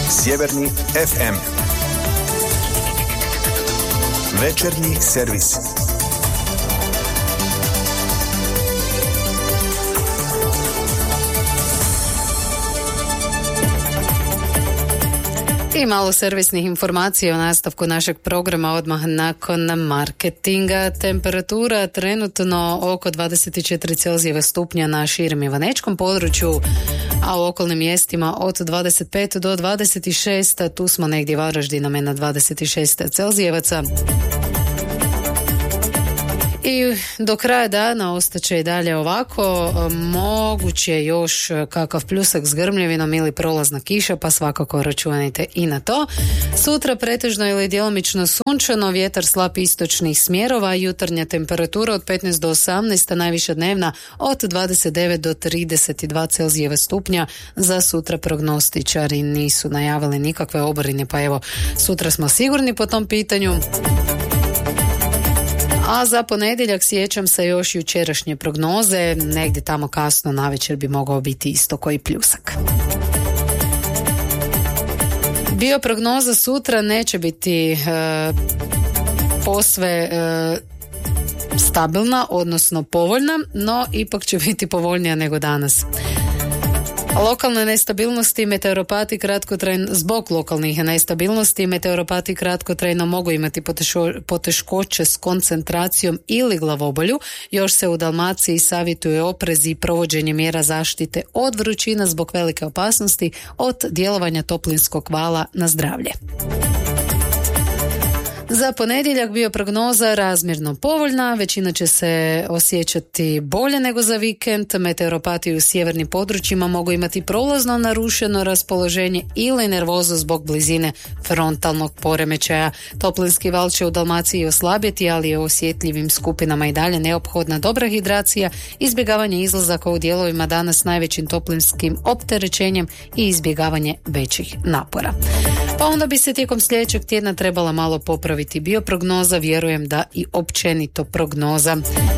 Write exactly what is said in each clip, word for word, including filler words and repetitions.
Sjeverni ef em. Večernji servis. I malo servisnih informacija o nastavku našeg programa odmah nakon marketinga. Temperatura trenutno oko dvadeset četiri Celzijeva stupnja na širem ivanečkom području, a u okolnim mjestima od dvadeset pet do dvadeset šest, tu smo negdje Varaždinom na dvadeset šest Celzijevaca. I do kraja dana ostaće i dalje ovako, moguće još kakav pljusak s grmljevinom ili prolazna kiša, pa svakako računajte i na to. Sutra pretežno ili djelomično sunčano, vjetar slab istočnih smjerova, jutarnja temperatura od petnaest do osamnaest, a najviša dnevna od dvadeset devet do trideset dva Celzijeva stupnja. Za sutra prognostičari nisu najavili nikakve oborine, pa evo, sutra smo sigurni po tom pitanju. A za ponedjeljak sjećam se još jučerašnje prognoze, negdje tamo kasno navečer bi mogao biti isto koji pljusak. Bio prognoza sutra neće biti e, posve e, stabilna, odnosno povoljna, no ipak će biti povoljnija nego danas. Lokalne nestabilnosti meteoropati kratkotrajno, zbog lokalnih nestabilnosti meteoropati kratkotrajno mogu imati potešo, poteškoće s koncentracijom ili glavobolju. Još se u Dalmaciji savjetuje oprez i provođenje mjera zaštite od vrućina zbog velike opasnosti od djelovanja toplinskog vala na zdravlje. Za ponedjeljak bio prognoza razmjerno povoljna, većina će se osjećati bolje nego za vikend. Meteoropati u sjevernim područjima mogu imati prolazno narušeno raspoloženje ili nervozu zbog blizine frontalnog poremećaja. Toplinski val će u Dalmaciji oslabjeti, ali je u osjetljivim skupinama i dalje neophodna dobra hidracija, izbjegavanje izlazaka u dijelovima dana s najvećim toplinskim opterećenjem i izbjegavanje većih napora. Pa onda bi se tijekom sljedećeg tjedna trebala malo popraviti bioprognoza, vjerujem da i općenito prognoza.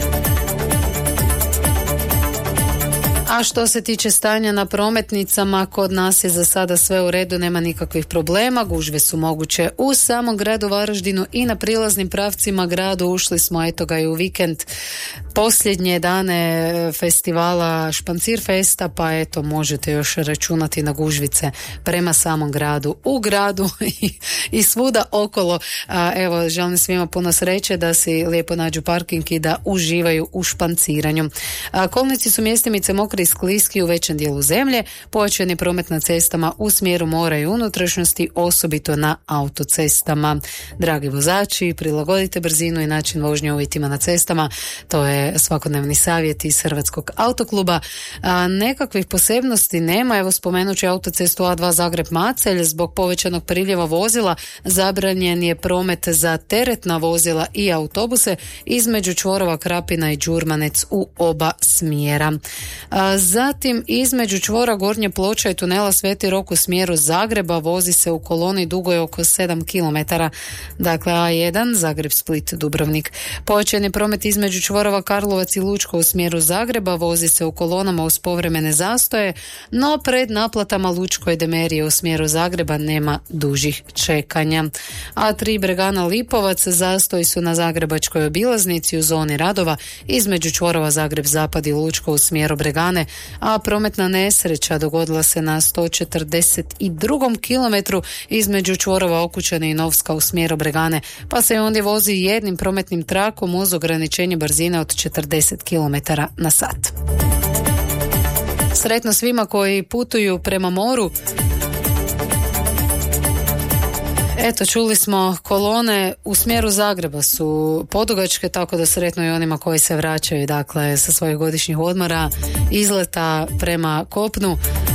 A što se tiče stanja na prometnicama, kod nas je za sada sve u redu, nema nikakvih problema, gužve su moguće u samom gradu Varaždinu i na prilaznim pravcima gradu. Ušli smo eto ga i u vikend, posljednje dane festivala Špancir Festa, pa eto možete još računati na gužvice prema samom gradu, u gradu i, i svuda okolo. A, evo, želim svima puno sreće da si lijepo nađu parking i da uživaju u španciranju. A, kolnici su mjestimice mokri i skliski u većem dijelu zemlje, pojačan je promet na cestama u smjeru mora i unutrašnjosti, osobito na autocestama. Dragi vozači, prilagodite brzinu i način vožnje uvjetima na cestama, to je svakodnevni savjet iz Hrvatskog autokluba. A, nekakvih posebnosti nema, evo spomenut ću autocestu A dva Zagreb-Macelj, zbog povećanog priljeva vozila zabranjen je promet za teretna vozila i autobuse između čvorova Krapina i Đurmanec u oba smjera. A, zatim između čvora Gornje Ploča i tunela Sveti Rok u smjeru Zagreba vozi se u koloni dugoj oko sedam kilometara, dakle A jedan Zagreb, Split, Dubrovnik. Pojačan je promet između čvorova Karlovac i Lučko u smjeru Zagreba, vozi se u kolonama uz povremene zastoje, no pred naplatama Lučko i Demerije u smjeru Zagreba nema dužih čekanja. A tri Bregana Lipovac zastoji su na zagrebačkoj obilaznici u zoni radova između čvorova Zagreb Zapad i Lučko u smjeru Bregane, a prometna nesreća dogodila se na sto četrdeset drugom kilometru između čvorova Okučane i Novska u smjeru Bregane, pa se ondje vozi jednim prometnim trakom uz ograničenje brzine od četrdeset kilometara na sat. Sretno svima koji putuju prema moru. Eto, čuli smo, kolone u smjeru Zagreba su podugačke, tako da sretno i onima koji se vraćaju, dakle, sa svojih godišnjih odmora, izleta prema kopnu.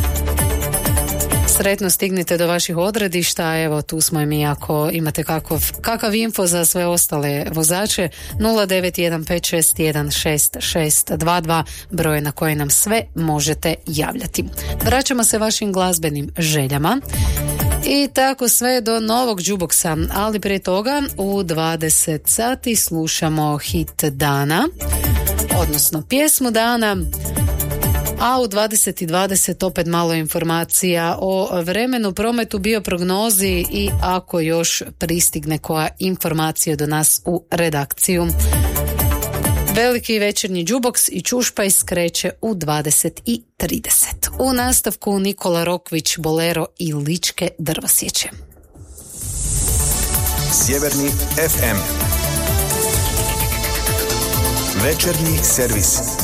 Sretno stignite do vaših odredišta, evo tu smo i mi ako imate kakav, kakav info za sve ostale vozače. Nula devet jedan pet šest jedan šest šest dva dva, broj na koji nam sve možete javljati. Vraćamo se vašim glazbenim željama. I tako sve do novog džuboksa, ali prije toga u dvadeset sati slušamo hit dana, odnosno pjesmu dana. A u dvadeset i dvadeset opet malo informacija o vremenu, prometu, bioprognozi i ako još pristigne koja informacija do nas u redakciju. Veliki večernji džuboks i čušpaj skreće u dvadeset i trideset. U nastavku Nikola Rokvić, Bolero i Ličke drvosjeće. Sjeverni ef em. Večernji servis.